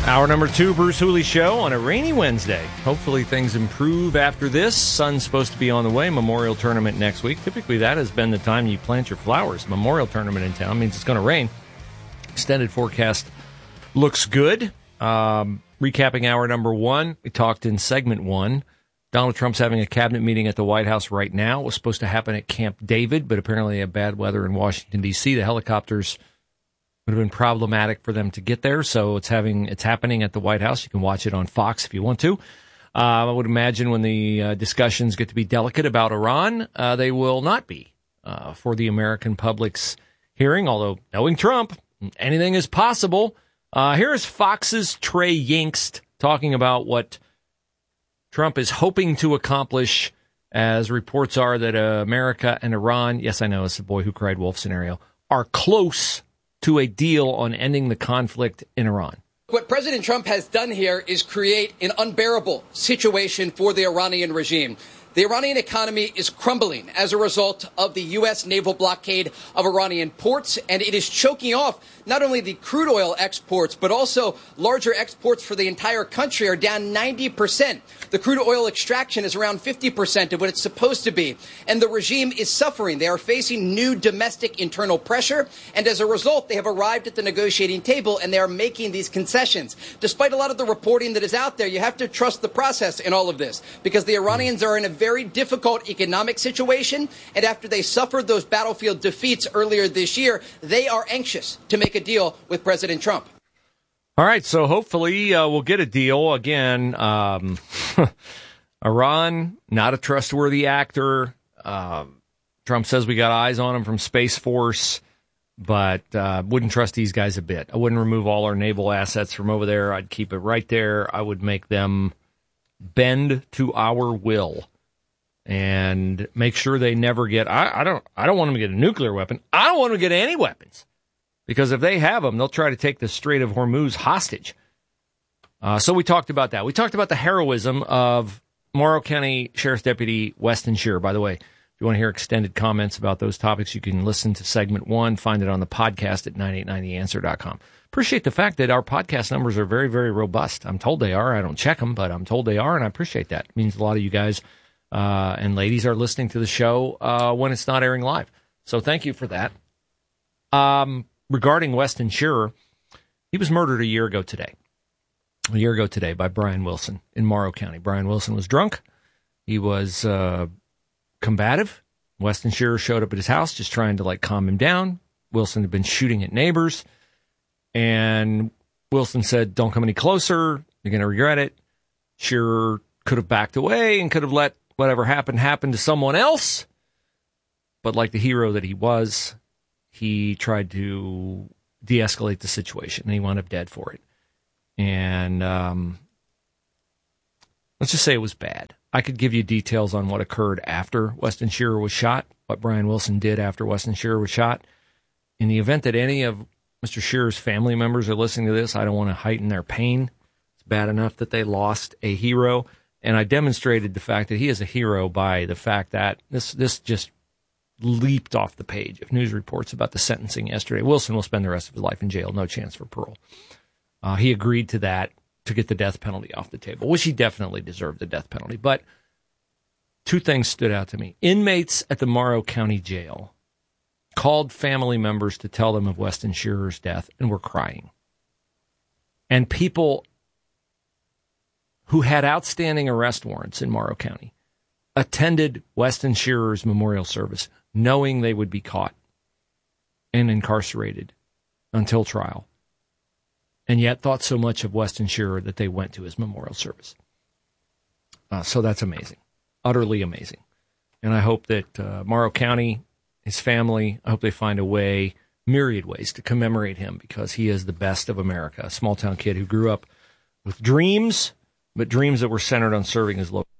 Hour number 2, Bruce Hooley Show on a rainy Wednesday. Hopefully things improve after this. Sun's supposed to be on the way. Memorial Tournament next week. Typically that has been the time you plant your flowers. Memorial Tournament in town means it's going to rain. Extended forecast looks good. Recapping hour number 1, we talked in segment 1. Donald Trump's having a cabinet meeting at the White House right now. It was supposed to happen at Camp David, but apparently they had bad weather in Washington, D.C. The helicopters would have been problematic for them to get there, so it's happening at the White House. You can watch it on Fox if you want to. I would imagine when the discussions get to be delicate about Iran, they will not be for the American public's hearing, although knowing Trump, anything is possible. Here is Fox's Trey Yingst talking about what Trump is hoping to accomplish, as reports are that America and Iran, yes, I know, it's the boy who cried wolf scenario, are close to a deal on ending the conflict in Iran. What President Trump has done here is create an unbearable situation for the Iranian regime. The Iranian economy is crumbling as a result of the U.S. naval blockade of Iranian ports, and it is choking off not only the crude oil exports, but also larger exports for the entire country are down 90%. The crude oil extraction is around 50% of what it's supposed to be, and the regime is suffering. They are facing new domestic internal pressure, and as a result, they have arrived at the negotiating table, and they are making these concessions. Despite a lot of the reporting that is out there, you have to trust the process in all of this, because the Iranians are in a very difficult economic situation, and after they suffered those battlefield defeats earlier this year, they are anxious to make a deal with President Trump. All right, so hopefully we'll get a deal. Again, Iran, not a trustworthy actor. Trump says we got eyes on him from Space Force, but wouldn't trust these guys a bit. I wouldn't remove all our naval assets from over there. I'd keep it right there. I would make them bend to our will and make sure they never get. I don't want them to get a nuclear weapon. I don't want them to get any weapons, because if they have them, they'll try to take the Strait of Hormuz hostage. So we talked about that. We talked about the heroism of Morrow County Sheriff's Deputy Weston Shearer. By the way, if you want to hear extended comments about those topics, you can listen to segment 1. Find it on the podcast at 989theanswer.com. Appreciate the fact that our podcast numbers are very, very robust. I'm told they are. I don't check them, but I'm told they are, and I appreciate that. It means a lot of you guys and ladies are listening to the show when it's not airing live. So thank you for that. Regarding Weston Shearer, he was murdered a year ago today by Brian Wilson in Morrow County. Brian Wilson was drunk. He was combative. Weston Shearer showed up at his house just trying to calm him down. Wilson had been shooting at neighbors, and Wilson said, "Don't come any closer. You're going to regret it." Shearer could have backed away and could have let whatever happened happen to someone else. But like the hero that he was, he tried to de-escalate the situation, and he wound up dead for it. And let's just say it was bad. I could give you details on what occurred after Weston Shearer was shot, what Brian Wilson did after Weston Shearer was shot. In the event that any of Mr. Shearer's family members are listening to this, I don't want to heighten their pain. It's bad enough that they lost a hero, and I demonstrated the fact that he is a hero by the fact that this just leaped off the page of news reports about the sentencing yesterday. Wilson will spend the rest of his life in jail, no chance for parole. He agreed to that to get the death penalty off the table, which he definitely deserved the death penalty. But two things stood out to me. Inmates at the Morrow County Jail called family members to tell them of Weston Shearer's death and were crying. And people who had outstanding arrest warrants in Morrow County attended Weston Shearer's memorial service knowing they would be caught and incarcerated until trial, and yet thought so much of Weston Shearer that they went to his memorial service. So that's amazing, utterly amazing. And I hope that Morrow County, his family, I hope they find a way, myriad ways, to commemorate him, because he is the best of America, a small-town kid who grew up with dreams, but dreams that were centered on serving his local